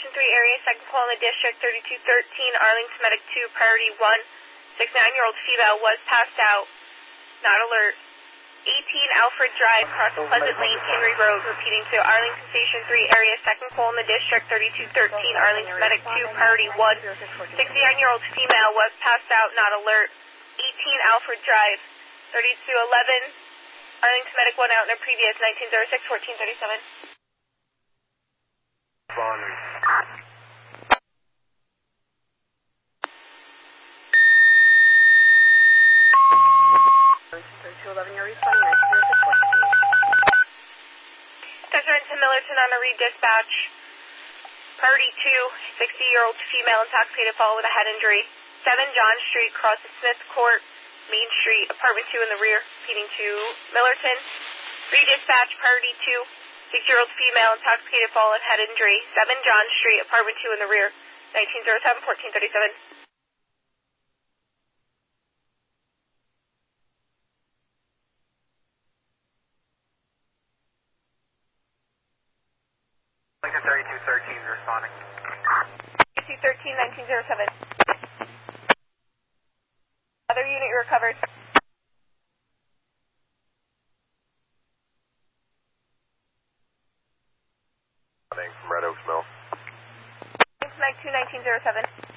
Station 3 area, second call in the district, 3213, Arlington Medic 2, priority 1. 69-year-old female was passed out, not alert. 18 Alfred Drive, across Pleasant Lane, Henry Road, repeating to Arlington Station 3 area, second call in the district, 3213, Arlington Medic 2, priority 1. 69-year-old female was passed out, not alert. 18 Alfred Drive, 3211, Arlington Medic 1 out in a previous, 1906-1437. Bonnie. 3211, you're responding 1906-14. Desiree to Millerton on a read dispatch. Priority 2, 60-year-old female intoxicated, followed with a head injury. 7 John Street, crosses Smith Court, Main Street, apartment 2 in the rear, repeating to Millerton. Read dispatch, priority 2, 6-year-old female intoxicated, followed with head injury. 7 John Street, apartment 2 in the rear, 1907-1437. Lincoln 3213 is responding. 3213, 1907. Other unit recovered. From Red Oaks Mill. Mike 2, 1907.